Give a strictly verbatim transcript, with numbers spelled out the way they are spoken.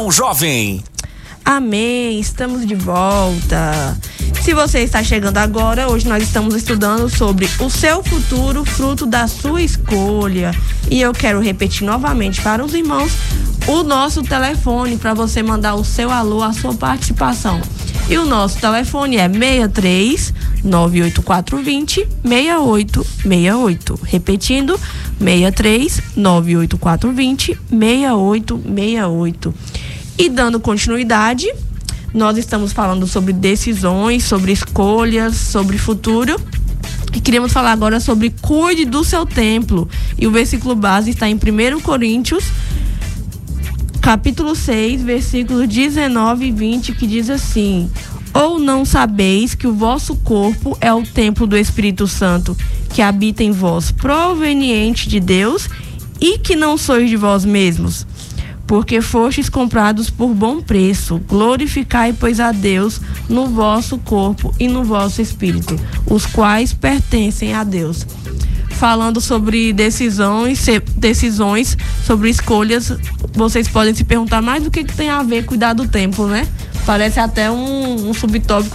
O jovem. Amém, estamos de volta. Se você está chegando agora, hoje nós estamos estudando sobre o seu futuro, fruto da sua escolha. E eu quero repetir novamente para os irmãos o nosso telefone para você mandar o seu alô, a sua participação. E o nosso telefone é seis três nove oito quatro dois zero seis oito seis oito. Repetindo, seis três nove oito quatro dois zero seis oito seis oito. E dando continuidade, nós estamos falando sobre decisões, sobre escolhas, sobre futuro. E queremos falar agora sobre cuide do seu templo. E o versículo base está em primeira Coríntios, capítulo seis, versículos dezenove e vinte, que diz assim: ou não sabeis que o vosso corpo é o templo do Espírito Santo, que habita em vós, proveniente de Deus, e que não sois de vós mesmos? Porque fostes comprados por bom preço. Glorificai, pois, a Deus no vosso corpo e no vosso espírito, os quais pertencem a Deus. Falando sobre decisões, decisões, sobre escolhas, vocês podem se perguntar mais do que, que tem a ver cuidar do templo, né? Parece até um, um subtópico